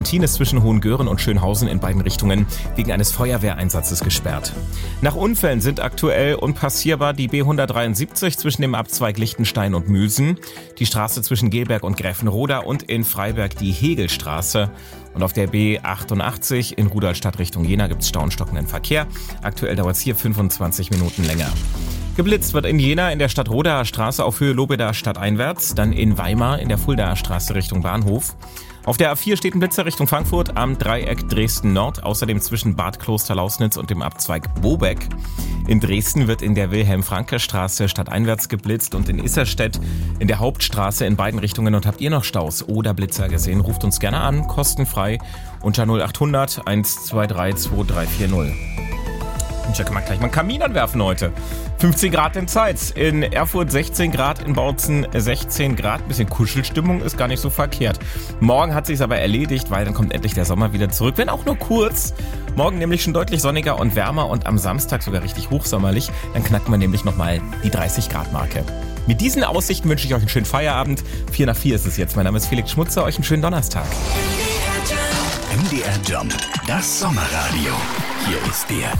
Serpentin ist zwischen Hohengören und Schönhausen in beiden Richtungen wegen eines Feuerwehreinsatzes gesperrt. Nach Unfällen sind aktuell unpassierbar die B173 zwischen dem Abzweig Lichtenstein und Müsen, die Straße zwischen Gelberg und Gräfenroda und in Freiberg die Hegelstraße. Und auf der B88 in Rudolstadt Richtung Jena gibt es Stau und stockenden Verkehr. Aktuell dauert es hier 25 Minuten länger. Geblitzt wird in Jena in der Stadtrodaer Straße auf Höhe Lobedaer stadteinwärts, dann in Weimar in der Fuldaer Straße Richtung Bahnhof. Auf der A4 steht ein Blitzer Richtung Frankfurt am Dreieck Dresden-Nord, außerdem zwischen Bad Kloster-Lausnitz und dem Abzweig Bobeck. In Dresden wird in der Wilhelm-Franke-Straße stadteinwärts geblitzt und in Isserstedt in der Hauptstraße in beiden Richtungen. Und habt ihr noch Staus oder Blitzer gesehen? Ruft uns gerne an, kostenfrei unter 0800 123 2340. Ich kann mal gleich mal einen Kamin anwerfen heute. 15 Grad in Zeitz, in Erfurt 16 Grad, in Bautzen 16 Grad. Bisschen Kuschelstimmung ist gar nicht so verkehrt. Morgen hat sich's aber erledigt, weil dann kommt endlich der Sommer wieder zurück, wenn auch nur kurz. Morgen nämlich schon deutlich sonniger und wärmer und am Samstag sogar richtig hochsommerlich. Dann knacken wir nämlich nochmal die 30 Grad Marke. Mit diesen Aussichten wünsche ich euch einen schönen Feierabend. 4 nach 4 ist es jetzt. Mein Name ist Felix Schmutzer. Euch einen schönen Donnerstag. MDR Jump, das Sommerradio. Hier ist der